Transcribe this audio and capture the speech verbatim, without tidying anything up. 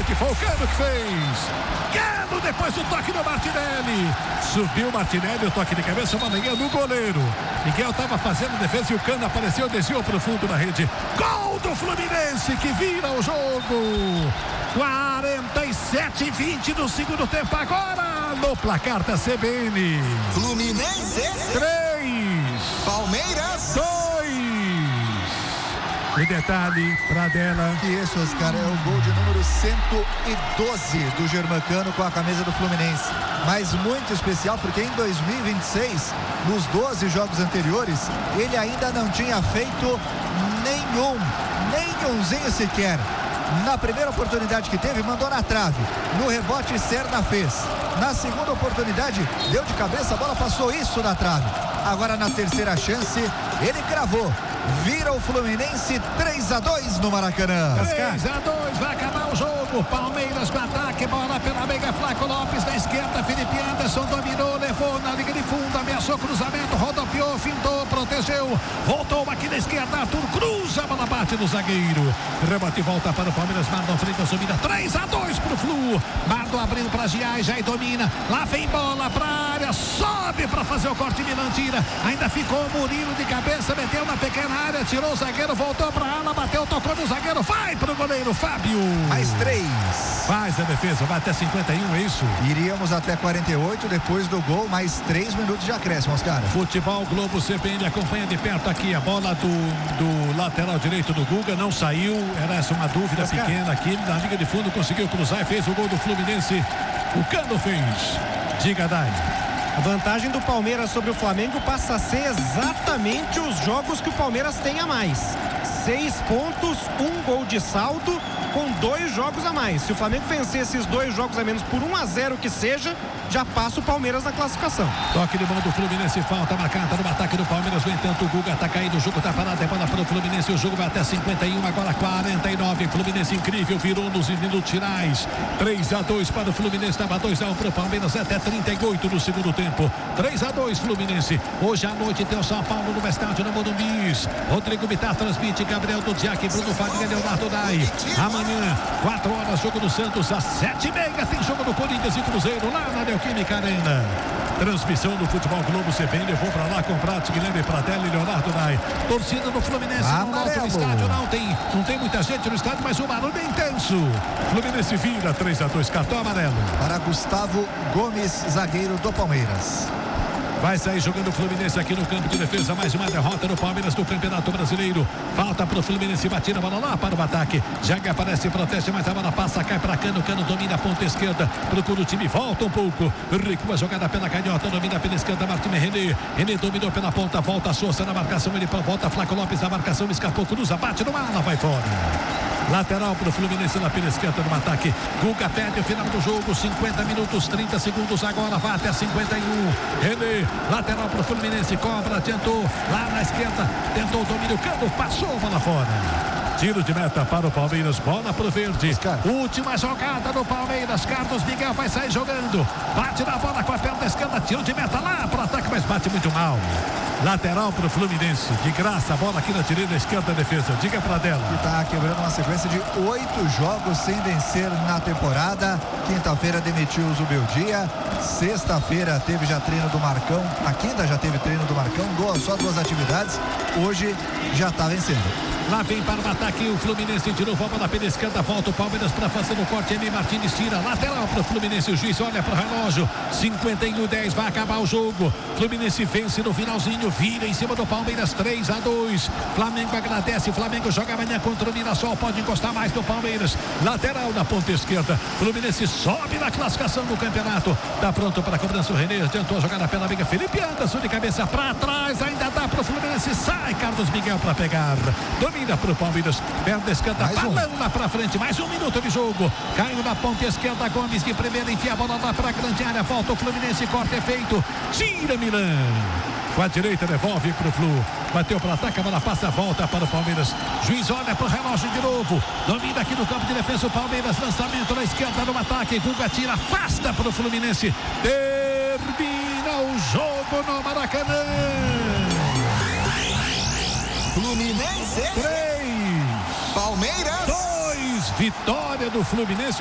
frente, foi o Cano que fez. Cano depois do toque do Martinelli. Subiu o Martinelli, o toque de cabeça, uma manhã no goleiro. Miguel estava fazendo defesa e o Cano apareceu, desviou para o fundo da rede. Gol do Fluminense que vira o jogo. quarenta e sete e vinte do segundo tempo agora no placar da C B N. Fluminense três, Palmeiras dois. O detalhe pra dela. Que esse, Oscar, é o gol de número cento e doze do Germancano com a camisa do Fluminense. Mas muito especial porque em dois mil e vinte e seis, nos doze jogos anteriores, ele ainda não tinha feito nenhum, nenhumzinho sequer. Na primeira oportunidade que teve, mandou na trave. No rebote, Serna fez. Na segunda oportunidade, deu de cabeça, a bola passou isso na trave. Agora na terceira chance, ele cravou. Vira o Fluminense três a dois no Maracanã. três a dois, vai acabar o jogo. Palmeiras com ataque, bola pela meia, Flaco Lopes na esquerda, Felipe Anderson dominou, levou na linha de fundo, ameaçou cruzamento, rodopiou, fintou, protegeu, voltou aqui na esquerda, Arthur cruza, a bola bate no zagueiro. Rebote e volta para o Palmeiras, Marlon Freitas domina, três a dois pro Flu. Marlon abriu para Giai, já domina, lá vem bola pra área, sobe para fazer o corte, Milan tira, ainda ficou o Murilo de cabeça, meteu na pequena área, tirou o zagueiro, voltou pra ala, bateu, tocou no zagueiro, vai pro goleiro Fábio. Mais três. Faz a defesa, vai até cinquenta e um, é isso? Iríamos até quarenta e oito, depois do gol, mais três minutos de acréscimo, Oscar. Futebol Globo C B N acompanha de perto aqui a bola do, do lateral direito do Guga, não saiu, era essa uma dúvida Oscar. Pequena aqui, na linha de fundo conseguiu cruzar e fez o gol do Fluminense. O Cano fez. Diga, Dai. A vantagem do Palmeiras sobre o Flamengo passa a ser exatamente os jogos que o Palmeiras tem a mais. Seis pontos, um gol de saldo, com dois jogos a mais. Se o Flamengo vencer esses dois jogos a menos por um a zero que seja, já passa o Palmeiras na classificação. Toque de mão do Fluminense, falta marcada no ataque do Palmeiras. No entanto, o Guga tá caindo, o jogo tá parado, é bola para o Fluminense, o jogo vai até cinquenta e um, agora quarenta e nove. Fluminense incrível, virou nos minutos finais. três a dois para o Fluminense, estava dois a um para o Palmeiras até trinta e oito no segundo tempo. três a dois Fluminense. Hoje à noite tem o São Paulo no estádio no Morumbi. Rodrigo Bittar transmite, Gabriel Dudziak, Bruno Fadiga, Leonardo Dai. Amanhã, quatro horas, jogo do Santos, às sete e meia tem jogo do Corinthians e Cruzeiro lá na Neoquímica Arena. Transmissão do Futebol Globo C B N, levou pra lá com Prato, Guilherme Pratelli e Leonardo Dai. Torcida do Fluminense no alto do estádio, não tem, não tem muita gente no estádio, mas o barulho é intenso. Fluminense vira três a dois, cartão amarelo. Para Gustavo Gomes, zagueiro do Palmeiras. Vai sair jogando o Fluminense aqui no campo de defesa. Mais uma derrota no Palmeiras do Campeonato Brasileiro. Falta para o Fluminense, batida a bola lá para o ataque. Jaga aparece, protege, mas a bola passa, cai para Cano. Cano domina a ponta esquerda. Procura o time, volta um pouco. Recua a jogada pela canhota, domina pela esquerda. Martins René. René dominou pela ponta, volta a Souza na marcação. Ele volta, Flaco Lopes na marcação, escapou, cruza, bate no ala, vai fora. Lateral para o Fluminense na pela esquerda no ataque. Guga pede o final do jogo. cinquenta minutos, trinta segundos agora. Vai até cinquenta e um. René, lateral para o Fluminense. Cobra, tentou lá na esquerda. Tentou o domínio. Cano passou, bola fora. Tiro de meta para o Palmeiras. Bola para o verde. Oscar. Última jogada do Palmeiras. Carlos Miguel vai sair jogando. Bate na bola com a perna esquerda. Tiro de meta lá para o ataque, mas bate muito mal. Lateral para o Fluminense. De graça, a bola aqui na direita, esquerda, defesa. Diga para dela. Que está quebrando uma sequência de oito jogos sem vencer na temporada. Quinta-feira demitiu o Zubeldia. Sexta-feira teve já treino do Marcão. Na quinta já teve treino do Marcão. Duas, só duas atividades. Hoje já está vencendo. Lá vem para o ataque o Fluminense de novo, a bola pela esquerda, volta o Palmeiras para fazer o corte. Emi Martins tira, lateral para o Fluminense. O juiz olha para o relógio, cinquenta e um a dez, vai acabar o jogo. Fluminense vence no finalzinho, vira em cima do Palmeiras, três a dois. Flamengo agradece, Flamengo joga amanhã contra o Mirassol, pode encostar mais do Palmeiras. Lateral na ponta esquerda, Fluminense sobe na classificação do campeonato. Tá pronto para a cobrança o René, tentou jogar na pela amiga Felipe Anderson de cabeça para trás, ainda dá para o Fluminense, sai Carlos Miguel para pegar. Domina para o Palmeiras, perna esquerda, balão lá para frente, mais um minuto de jogo. Caiu na ponta esquerda, Gomes de primeira, enfia a bola lá para a grande área, volta o Fluminense, corte é feito, tira Milan. Com a direita, devolve para o Flu. Bateu para o ataque, a bola passa, volta para o Palmeiras. Juiz olha para o relógio de novo. Domina aqui no campo de defesa o Palmeiras. Lançamento na esquerda no ataque. Guga tira, afasta para o Fluminense. Termina o jogo no Maracanã. Fluminense três. Palmeiras dois. Vitória do Fluminense.